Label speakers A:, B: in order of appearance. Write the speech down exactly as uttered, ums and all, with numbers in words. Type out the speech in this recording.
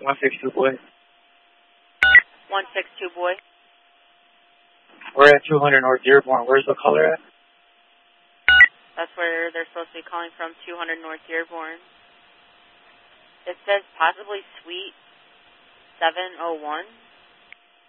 A: one six two boy.
B: one six two boy.
A: We're at two hundred North Dearborn. Where's the caller at?
B: That's where they're supposed to be calling from, two hundred North Dearborn. It says possibly Suite seven oh one.